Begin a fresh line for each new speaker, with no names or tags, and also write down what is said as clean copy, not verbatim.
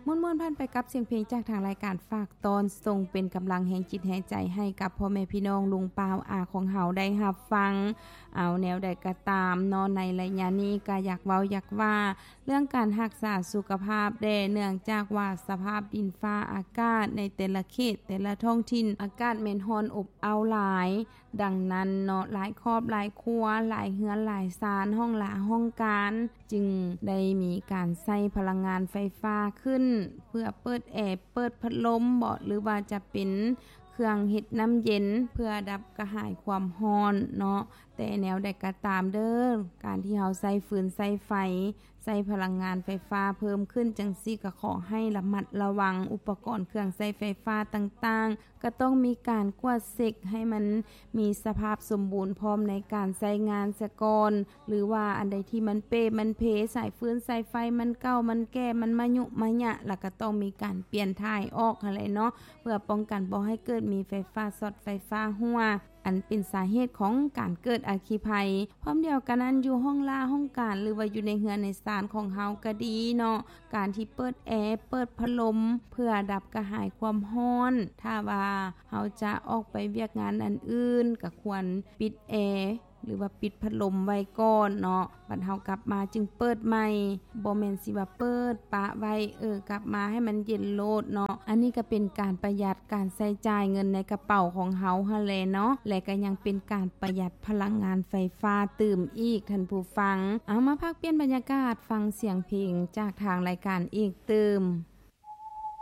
ม่วนๆผ่านไปกับเสียงเพลงจากทางรายการฝากตอนส่งเป็นกำลังแห่งจิตแห่งใจให้กับพ่อแม่พี่น้องลุงปาวอาของเฮาได้รับฟังเอาแนวใดก็ตามเนาะในระยะนี้ก็อยากเว้าอยากว่าเรื่องการรักษาสุขภาพแด่เนื่องจากว่าสภาพดินฟ้าอากาศในแต่ละเขตแต่ละท้องถิ่นอากาศแม่นร้อนอบอ้าวหลายดังนั้นเนาะหลายครอบหลายครัวหลายเฮือนหลายศาลห้องหลาห้องการจึงได้มีการใช้พลังงานไฟฟ้าขึ้นเพื่อเปิดแอร์เปิดพัดลมบ่หรือว่าจะเป็นเครื่องเฮ็ดน้ำเย็นเพื่อดับกระหายความร้อนเนาะแต่แนวใดก็ตามเด้อการที่เฮาใช้ฟืนใช้ไฟใช้พลังงานไฟฟ้าเพิ่มขึ้นจังซี่ก็ขอให้ระมัดระวังอุปกรณ์เครื่องใช้ไฟฟ้าต่างๆก็ต้องมีการกวาดเช็คให้มันมีสภาพสมบูรณ์พร้อมในการใช้งานซะก่อนหรือว่าอันใดที่มันเป้มันเพสายฟืนสายไฟมันเก่ามันแก่มันมายุมายะแล้วก็ต้องมีการเปลี่ยนถ่ายออกหั่นแหละเนาะเพื่อป้องกันบ่ให้เกิดมีไฟฟ้าช็อตไฟฟ้ารั่วอันเป็นสาเหตุของการเกิดอัคคีภัยพร้อมเดียวกันนั้นอยู่ห้องล่าห้องการหรือว่าอยู่ในเฮือนในศาลของเฮาก็ดีเนาะการที่เปิดแอร์เปิดพัดลมเพื่อดับกระหายความร้อนถ้าว่าเฮาจะออกไปเวียกงานอันอื่นก็ควรปิดแอร์หรือว่าปิดพัดลมไว้ก่อนเนาะบัดเฮากลับมาจึงเปิดใหม่บ่แม่นสิว่าเปิดปะไว้กลับมาให้มันเย็นโลดเนาะอันนี้ก็เป็นการประหยัดการใช้จ่ายเงินในกระเป๋าของเฮาหั่นแหละเนาะและก็ยังเป็นการประหยัดพลังงานไฟฟ้าตื่มอีกท่านผู้ฟังเอามาพักเปลี่ยนบรรยากาศฟังเสียงเพลงจากทางรายการอีกตื่ม